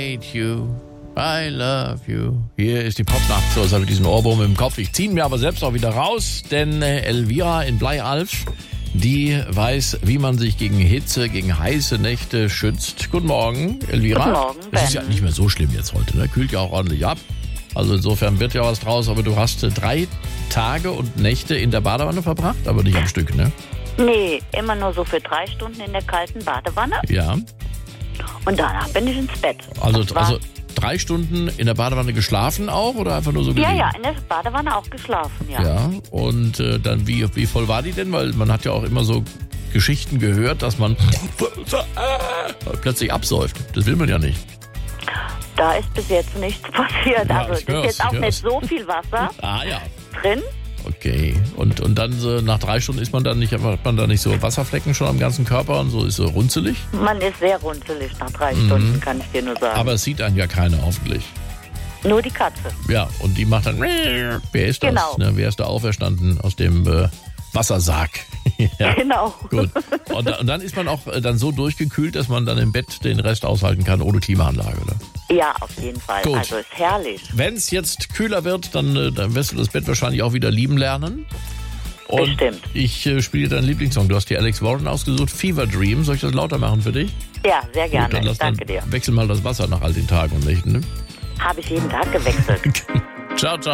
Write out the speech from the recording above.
hate you, I love you. Hier ist die Popnacht, so ist er mit diesem Ohrwurm im Kopf. Ich ziehe ihn mir aber selbst auch wieder raus, denn Elvira in Bleialf, die weiß, wie man sich gegen Hitze, gegen heiße Nächte schützt. Guten Morgen, Elvira. Guten Morgen, Ben. Es ist ja nicht mehr so schlimm jetzt heute, ne? Kühlt ja auch ordentlich ab. Also insofern wird ja was draus, aber du hast 3 Tage und Nächte in der Badewanne verbracht, aber nicht am Stück, ne? Nee, immer nur so für 3 Stunden in der kalten Badewanne Ja. und danach bin ich ins Bett. Also Das war- 3 Stunden in der Badewanne geschlafen auch oder einfach nur so gelegen? Ja, in der Badewanne auch geschlafen, ja. Ja, und dann wie voll war die denn? Weil man hat ja auch immer so Geschichten gehört, dass man plötzlich absäuft. Das will man ja nicht. Da ist bis jetzt nichts passiert. Ja, Also ich es ist hör's, jetzt auch ich nicht hör's. so viel Wasser Ah ja, drin. okay. Und dann so nach 3 Stunden hat man da nicht so Wasserflecken schon am ganzen Körper und so ist so runzelig? Man ist sehr runzelig nach 3 Stunden, kann ich dir nur sagen. Aber es sieht einen ja keiner hoffentlich. Nur die Katze. Ja, und die macht dann... Wer ist das? Genau. Ne, wer ist da auferstanden aus dem Wassersarg? Ja. Genau. Gut. Und dann ist man auch dann so durchgekühlt, dass man dann im Bett den Rest aushalten kann ohne Klimaanlage, oder? Ja, auf jeden Fall. Gut. Also ist herrlich. Wenn es jetzt kühler wird, dann wirst du das Bett wahrscheinlich auch wieder lieben lernen. Und Bestimmt. ich spiele deinen Lieblingssong. Du hast dir Alex Warren ausgesucht, Fever Dream. Soll ich das lauter machen für dich? Ja, sehr Gut, gerne. dann Ich danke dir. Wechsel mal das Wasser nach all den Tagen und Nächten. Ne? Habe ich jeden Tag gewechselt. Ciao, ciao.